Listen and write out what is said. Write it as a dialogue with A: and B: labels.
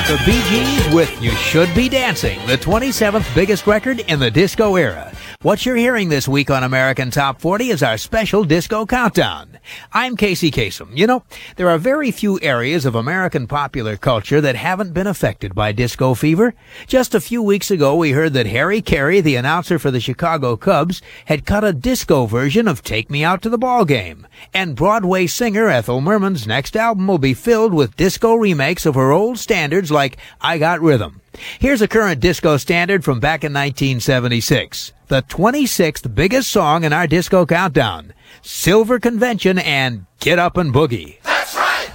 A: The Bee Gees with You Should Be Dancing, the 27th biggest record in the disco era. What you're hearing this week on American Top 40 is our special disco countdown. I'm Casey Kasem. You know, there are very few areas of American popular culture that haven't been affected by disco fever. Just a few weeks ago, we heard that Harry Carey, the announcer for the Chicago Cubs, had cut a disco version of Take Me Out to the Ball Game. And Broadway singer Ethel Merman's next album will be filled with disco remakes of her old standards like I Got Rhythm. Here's a current disco standard from back in 1976. The 26th biggest song in our disco countdown, Silver Convention and Get Up and Boogie.